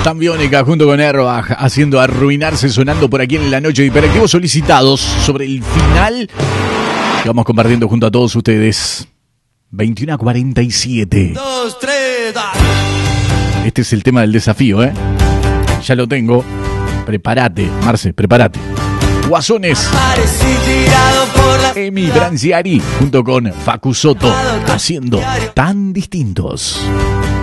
San Bionica junto con Airbag haciendo arruinarse, sonando por aquí en la noche de Hiperactivos, solicitados sobre el final que vamos compartiendo junto a todos ustedes. 21:47. 2, 3, Este es el tema del desafío, ¿eh? Ya lo tengo. Prepárate, Marce, prepárate. Guasones. Emi Branciari junto con Facu Soto haciendo Tan Distintos.